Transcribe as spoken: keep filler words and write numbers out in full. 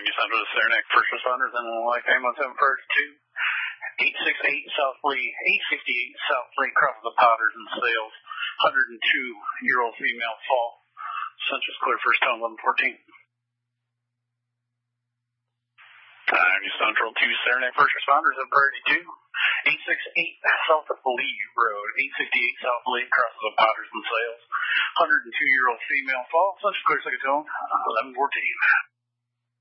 ninety Central to Saranac First Responders and Life Ambulance seven first two. eight sixty-eight South Lee, eight sixty-eight South Lee, crosses the Potters and Sales. one hundred two year old female fall. Central's clear first tone, eleven fourteen. ninety Central to Saranac First Responders at Prairie two. eight sixty-eight South Lee Road, eight sixty-eight South Lee, crosses the Potters and Sales. one hundred two year old female fall. Central clear second tone, eleven fourteen.